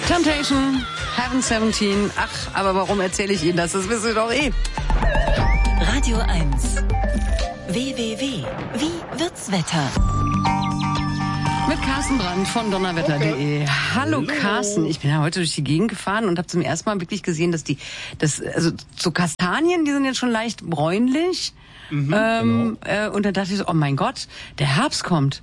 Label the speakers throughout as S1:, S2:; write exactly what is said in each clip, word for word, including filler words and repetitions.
S1: Temptation, Heaven siebzehn. Ach, aber warum erzähle ich Ihnen das? Das wissen Sie doch eh.
S2: Radio eins. W W W. Wie wird's Wetter?
S1: Mit Carsten Brandt von donnerwetter punkt de. Okay. Hallo, Hallo Carsten, ich bin ja heute durch die Gegend gefahren und habe zum ersten Mal wirklich gesehen, dass die, das, also so Kastanien, die sind jetzt schon leicht bräunlich. Mhm, ähm, genau. äh, und dann dachte ich so, oh mein Gott, der Herbst kommt.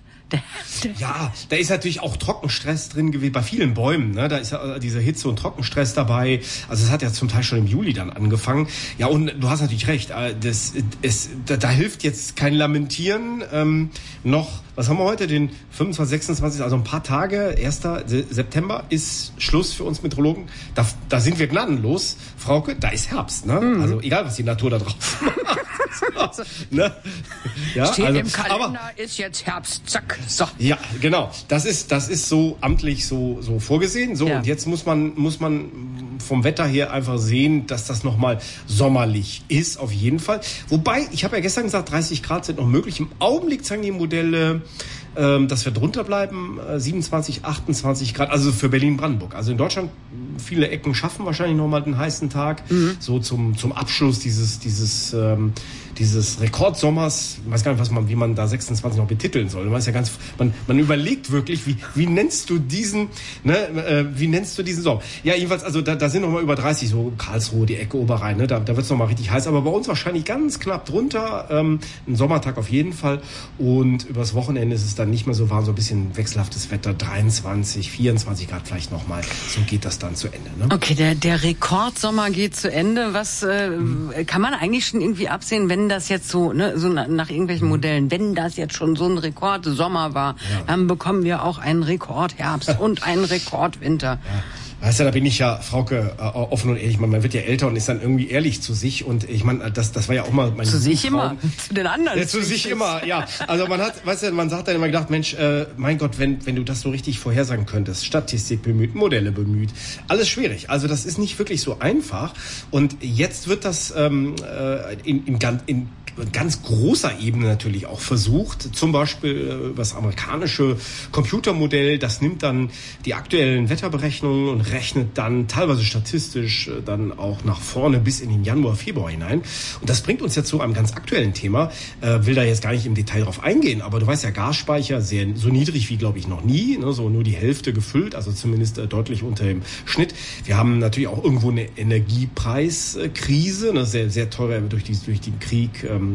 S3: Ja, da ist natürlich auch Trockenstress drin gewesen, bei vielen Bäumen, ne? Da ist ja dieser Hitze- und Trockenstress dabei. Also es hat ja zum Teil schon im Juli dann angefangen. Ja, und du hast natürlich recht, das, es, da, da hilft jetzt kein Lamentieren, ähm, noch, was haben wir heute, den fünfundzwanzigsten, sechsundzwanzigsten, also ein paar Tage, ersten September ist Schluss für uns Meteorologen. Da, da sind wir gnadenlos, Frauke, da ist Herbst, ne? Mhm. Also egal, was die Natur da drauf macht. ne? Ja,
S1: Steht
S3: also,
S1: im Kalender,
S3: aber,
S1: ist jetzt Herbst, zack. So.
S3: Ja, genau. Das ist, das ist so amtlich so, so vorgesehen. So, ja. Und jetzt muss man, muss man vom Wetter her einfach sehen, dass das nochmal sommerlich ist, auf jeden Fall. Wobei, ich habe ja gestern gesagt, dreißig Grad sind noch möglich. Im Augenblick zeigen die Modelle, ähm, dass wir drunter bleiben, äh, siebenundzwanzig, achtundzwanzig Grad, also für Berlin-Brandenburg. Also in Deutschland, viele Ecken schaffen wahrscheinlich nochmal den heißen Tag. Mhm. So zum, zum Abschluss dieses, dieses, ähm, dieses Rekordsommers. Ich weiß gar nicht, was man, wie man da sechsundzwanzig noch betiteln soll. Man ist ja ganz, man, man überlegt wirklich, wie, wie nennst du diesen, ne, äh, wie nennst du diesen Sommer? Ja, jedenfalls, also da, da sind noch mal über dreißig, so Karlsruhe, die Ecke Oberrhein, ne, da, da wird's noch mal richtig heiß. Aber bei uns wahrscheinlich ganz knapp drunter, ähm, ein Sommertag auf jeden Fall. Und übers Wochenende ist es dann nicht mehr so warm, so ein bisschen wechselhaftes Wetter, dreiundzwanzig, vierundzwanzig Grad vielleicht noch mal. So geht das dann zu Ende, ne?
S1: Okay, der, der Rekordsommer geht zu Ende. Was, äh, hm. kann man eigentlich schon irgendwie absehen, wenn das jetzt so, ne, so nach irgendwelchen Modellen, wenn das jetzt schon so ein Rekordsommer war, ja. dann bekommen wir auch einen Rekordherbst und einen Rekordwinter.
S3: Ja. Weißt du, da bin ich ja, Frauke, äh, offen und ehrlich. Man wird ja älter und ist dann irgendwie ehrlich zu sich. Und ich meine, das, das war ja auch mal mein
S1: Zu sich
S3: Traum.
S1: Immer, zu den anderen.
S3: Ja, zu sich immer, ja. Also man hat, weißt du, man sagt dann immer gedacht, Mensch, äh, mein Gott, wenn wenn du das so richtig vorhersagen könntest, Statistik bemüht, Modelle bemüht, alles schwierig. Also das ist nicht wirklich so einfach. Und jetzt wird das ähm, äh, in, in, in, in ganz großer Ebene natürlich auch versucht, zum Beispiel äh, das amerikanische Computermodell, das nimmt dann die aktuellen Wetterberechnungen und rechnet dann teilweise statistisch äh, dann auch nach vorne bis in den Januar, Februar hinein. Und das bringt uns jetzt zu einem ganz aktuellen Thema, äh, will da jetzt gar nicht im Detail drauf eingehen, aber du weißt ja, Gasspeicher sehr so niedrig wie, glaube ich, noch nie, ne, so nur die Hälfte gefüllt, also zumindest äh, deutlich unter dem Schnitt. Wir haben natürlich auch irgendwo eine Energiepreiskrise, ne, sehr, sehr teurer durch, die, durch den Krieg ähm,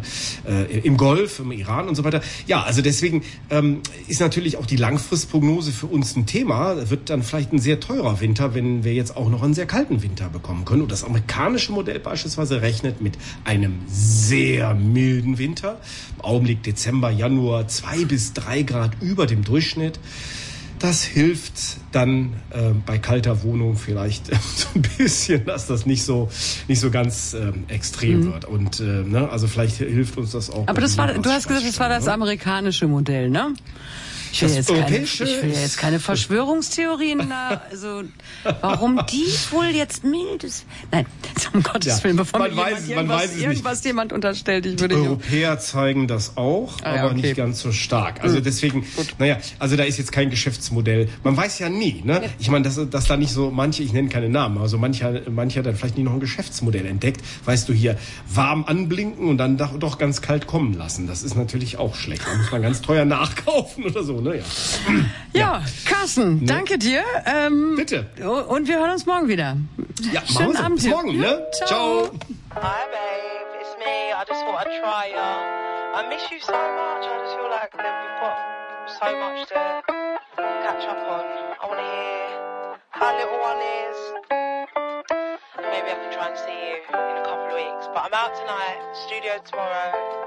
S3: Äh, im Golf, im Iran und so weiter. Ja, also deswegen ähm, ist natürlich auch die Langfristprognose für uns ein Thema. Wird dann vielleicht ein sehr teurer Winter, wenn wir jetzt auch noch einen sehr kalten Winter bekommen können. Und das amerikanische Modell beispielsweise rechnet mit einem sehr milden Winter. Im Augenblick Dezember, Januar zwei bis drei Grad über dem Durchschnitt. Das hilft dann äh, bei kalter Wohnung vielleicht äh, so ein bisschen, dass das nicht so nicht so ganz äh, extrem mhm. wird. Und äh, ne, also vielleicht hilft uns das auch.
S1: Aber das war, du hast gesagt, das war das amerikanische Modell, ne? Ich will, jetzt keine, ich will ja jetzt keine Verschwörungstheorien, also warum die wohl jetzt mildes... Nein, um Gottes
S3: ja,
S1: Willen, bevor mir
S3: weiß,
S1: jemand irgendwas, irgendwas jemand unterstellt, ich würde...
S3: Die Europäer zeigen das auch, ah, ja, aber okay. nicht ganz so stark. Also deswegen, Gut. naja, also da ist jetzt kein Geschäftsmodell. Man weiß ja nie, ne? Ja. Ich meine, dass, dass da nicht so manche, ich nenne keine Namen, also mancher, mancher dann vielleicht nicht noch ein Geschäftsmodell entdeckt. Weißt du, hier warm anblinken und dann doch, doch ganz kalt kommen lassen. Das ist natürlich auch schlecht. Da muss man ganz teuer nachkaufen oder so. Ne? Ja.
S1: Ja, ja, Carsten, ne? Danke dir. Ähm,
S3: Bitte.
S1: Und wir hören uns morgen wieder.
S3: Ja,
S1: schönen Abend.
S3: Bis morgen, ne?
S1: Ciao.
S3: Ciao.
S4: Hi, babe. It's me. I just thought I'd try ya. I miss you so much. I just feel like that we've got so much to catch up on. I want to hear how little one is. Maybe I can try and see you in a couple of weeks. But I'm out tonight. Studio tomorrow.